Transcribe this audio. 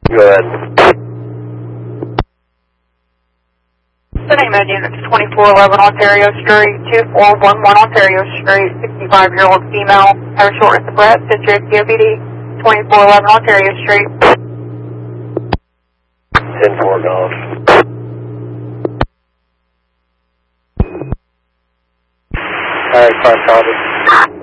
Go ahead. Sending med unit to 2411 Ontario Street, 2411 Ontario Street, 65-year-old female, have a shortness of breath, situated COPD, 2411 Ontario Street. 10-4 golf. Alright, 5 copy.